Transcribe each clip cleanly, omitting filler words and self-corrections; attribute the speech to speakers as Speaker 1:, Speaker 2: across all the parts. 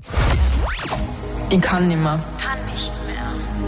Speaker 1: Ich kann nicht mehr.
Speaker 2: Kann nicht mehr.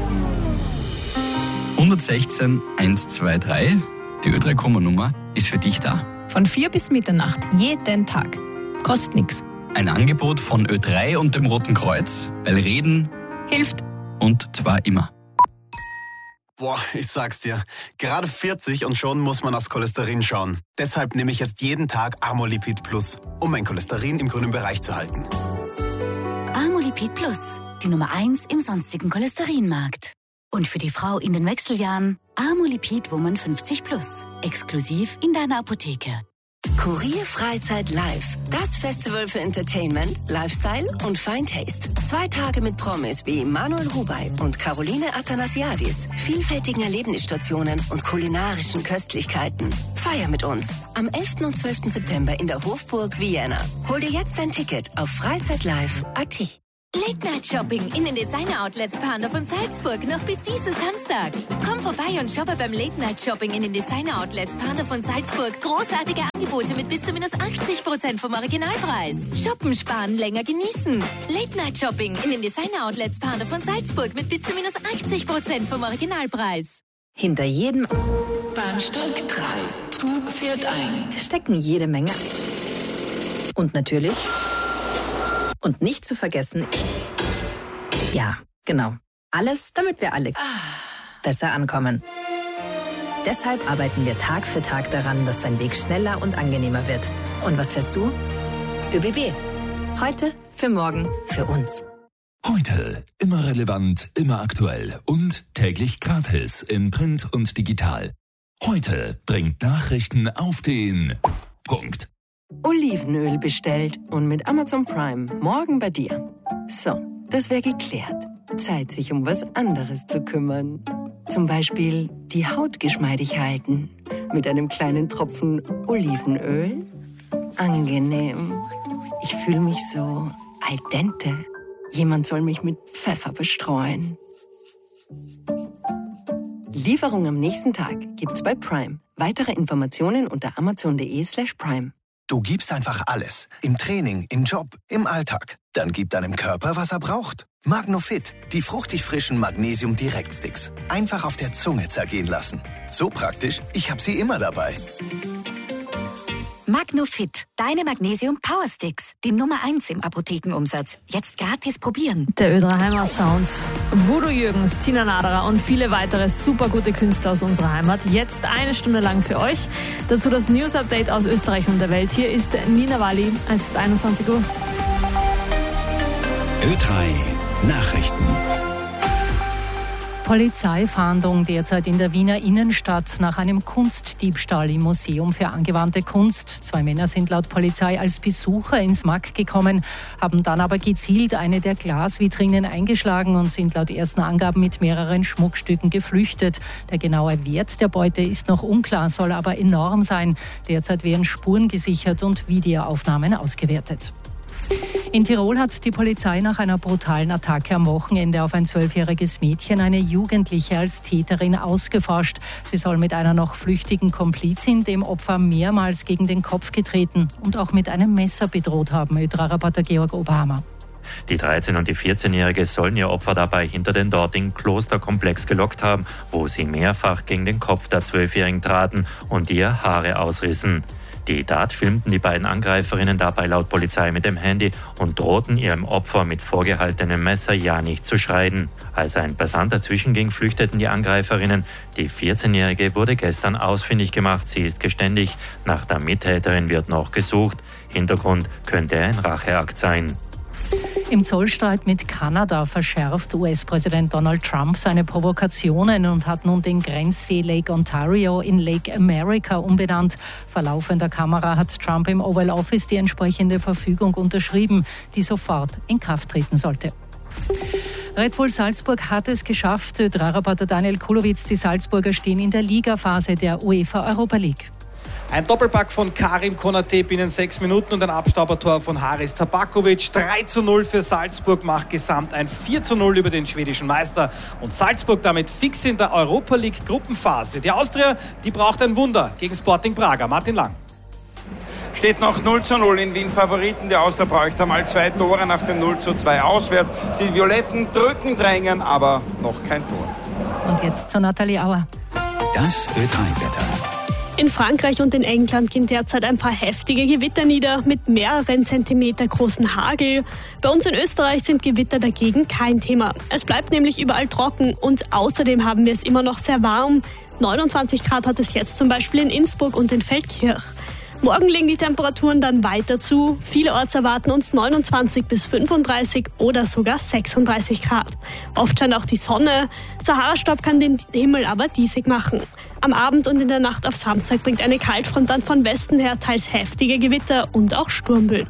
Speaker 3: 116 123, die Ö3-Nummer ist für dich da.
Speaker 4: Von 4 bis Mitternacht, jeden Tag. Kostet nichts.
Speaker 3: Ein Angebot von Ö3 und dem Roten Kreuz, weil Reden
Speaker 4: Hilft.
Speaker 3: und zwar immer.
Speaker 5: Boah, ich sag's dir, gerade 40 und schon muss man aufs Cholesterin schauen. Deshalb nehme ich jetzt jeden Tag Amolipid Plus, um mein Cholesterin im grünen Bereich zu halten.
Speaker 2: Amolipid Plus, die Nummer 1 im sonstigen Cholesterinmarkt. Und für die Frau in den Wechseljahren Amolipid Woman 50 Plus, exklusiv in deiner Apotheke.
Speaker 6: Kurier Freizeit Live. Das Festival für Entertainment, Lifestyle und Fine Taste. 2 Tage mit Promis wie Manuel Rubey und Caroline Athanasiadis, vielfältigen Erlebnisstationen und kulinarischen Köstlichkeiten. Feier mit uns am 11. und 12. September in der Hofburg Vienna. Hol dir jetzt ein Ticket auf freizeitlive.at.
Speaker 7: Late-Night-Shopping in den Designer-Outlets Pandorf und Salzburg noch bis diesen Samstag. Komm vorbei und shoppe beim Late-Night-Shopping in den Designer-Outlets Pandorf und Salzburg. Großartige Angebote mit bis zu minus 80% vom Originalpreis. Shoppen, sparen, länger genießen. Late-Night-Shopping in den Designer-Outlets Pandorf und Salzburg mit bis zu minus 80% vom Originalpreis.
Speaker 6: Hinter jedem
Speaker 8: Bahnsteig 3. Zug fährt ein.
Speaker 6: stecken jede Menge. Und natürlich... Und nicht zu vergessen, ja, genau, alles, damit wir alle besser ankommen. Deshalb arbeiten wir Tag für Tag daran, dass dein Weg schneller und angenehmer wird. Und was fährst du? ÖBB. Heute, für morgen, für uns.
Speaker 9: Heute immer relevant, immer aktuell und täglich gratis in Print und digital. Heute bringt Nachrichten auf den Punkt.
Speaker 10: Olivenöl bestellt und mit Amazon Prime morgen bei dir. So, das wäre geklärt. Zeit, sich um was anderes zu kümmern. Zum Beispiel die Haut geschmeidig halten. Mit einem kleinen Tropfen Olivenöl. Angenehm. Ich fühle mich so al dente. Jemand soll mich mit Pfeffer bestreuen. Lieferung am nächsten Tag gibt's bei Prime. Weitere Informationen unter amazon.de/prime.
Speaker 5: Du gibst einfach alles. Im Training, im Job, im Alltag. Dann gib deinem Körper, was er braucht. Magnofit, die fruchtig frischen Magnesium-Direktsticks. Einfach auf der Zunge zergehen lassen. So praktisch, ich habe sie immer dabei.
Speaker 2: Magnofit, deine Magnesium Power Sticks. Die Nummer 1 im Apothekenumsatz. Jetzt gratis probieren.
Speaker 4: Der Ö3 Heimatsounds. Voodoo Jürgens, Tina Naderer und viele weitere super gute Künstler aus unserer Heimat. Jetzt 1 Stunde lang für euch. Dazu das News-Update aus Österreich und der Welt. Hier ist Nina Walli. Es ist 21 Uhr.
Speaker 9: Ö3 Nachrichten.
Speaker 11: Polizeifahndung derzeit in der Wiener Innenstadt nach einem Kunstdiebstahl im Museum für angewandte Kunst. 2 Männer sind laut Polizei als Besucher ins MAK gekommen, haben dann aber gezielt eine der Glasvitrinen eingeschlagen und sind laut ersten Angaben mit mehreren Schmuckstücken geflüchtet. Der genaue Wert der Beute ist noch unklar, soll aber enorm sein. Derzeit werden Spuren gesichert und Videoaufnahmen ausgewertet. In Tirol hat die Polizei nach einer brutalen Attacke am Wochenende auf ein 12-jähriges Mädchen eine Jugendliche als Täterin ausgeforscht. Sie soll mit einer noch flüchtigen Komplizin dem Opfer mehrmals gegen den Kopf getreten und auch mit einem Messer bedroht haben, Ö3-Reporter Georg Oberhammer.
Speaker 12: Die 13- und die 14-Jährige sollen ihr Opfer dabei hinter den dortigen Klosterkomplex gelockt haben, wo sie mehrfach gegen den Kopf der 12-Jährigen traten und ihr Haare ausrissen. Die Tat filmten die beiden Angreiferinnen dabei laut Polizei mit dem Handy und drohten ihrem Opfer mit vorgehaltenem Messer ja nicht zu schreien. Als ein Passant dazwischen ging, flüchteten die Angreiferinnen. Die 14-Jährige wurde gestern ausfindig gemacht. Sie ist geständig. Nach der Mittäterin wird noch gesucht. Hintergrund könnte ein Racheakt sein.
Speaker 11: Im Zollstreit mit Kanada verschärft US-Präsident Donald Trump seine Provokationen und hat nun den Grenzsee Lake Ontario in Lake America umbenannt. Vor laufender Kamera hat Trump im Oval Office die entsprechende Verfügung unterschrieben, die sofort in Kraft treten sollte. Red Bull Salzburg hat es geschafft. Ö3-Reporter Daniel Kulowitz, die Salzburger stehen in der Ligaphase der UEFA Europa League.
Speaker 13: Ein Doppelpack von Karim Konate binnen 6 Minuten und ein Abstaubertor von Haris Tabakovic. 3:0 für Salzburg macht gesamt ein 4:0 über den schwedischen Meister. Und Salzburg damit fix in der Europa League Gruppenphase. Die Austria, die braucht ein Wunder gegen Sporting Braga. Martin Lang.
Speaker 1: steht noch 0:0 in Wien Favoriten. Die Austria bräuchte einmal 2 Tore nach dem 0:2 auswärts. Die Violetten drücken, drängen, aber noch kein Tor.
Speaker 11: Und jetzt zu Nathalie Auer.
Speaker 5: Das Ö3-Wetter.
Speaker 14: In Frankreich und in England gehen derzeit ein paar heftige Gewitter nieder mit mehreren Zentimeter großen Hagel. Bei uns in Österreich sind Gewitter dagegen kein Thema. Es bleibt nämlich überall trocken und außerdem haben wir es immer noch sehr warm. 29 Grad hat es jetzt zum Beispiel in Innsbruck und in Feldkirch. Morgen legen die Temperaturen dann weiter zu. Vielerorts erwarten uns 29 bis 35 oder sogar 36 Grad. Oft scheint auch die Sonne. Sahara-Staub kann den Himmel aber diesig machen. Am Abend und in der Nacht auf Samstag bringt eine Kaltfront dann von Westen her teils heftige Gewitter und auch Sturmböen.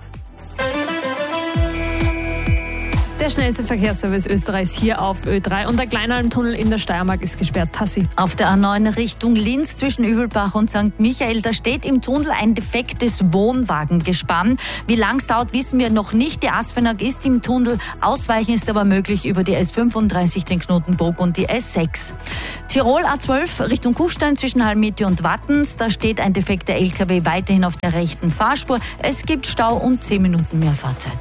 Speaker 4: Der schnellste Verkehrsservice Österreichs hier auf Ö3 und der Kleinalmtunnel in der Steiermark ist gesperrt. Tassi.
Speaker 15: Auf der A9 Richtung Linz zwischen Übelbach und St. Michael, da steht im Tunnel ein defektes Wohnwagengespann. Wie lang es dauert, wissen wir noch nicht. Die Asfinag ist im Tunnel. Ausweichen ist aber möglich über die S35, den Knotenbruck und die S6. Tirol A12 Richtung Kufstein zwischen Halmiti und Wattens. Da steht ein defekter LKW weiterhin auf der rechten Fahrspur. Es gibt Stau und 10 Minuten mehr Fahrzeit.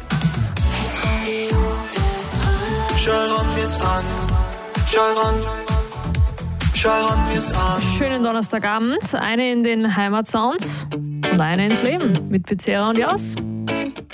Speaker 4: Schönen Donnerstagabend. Eine in den Heimatsounds und eine ins Leben mit Pizzera und Jas.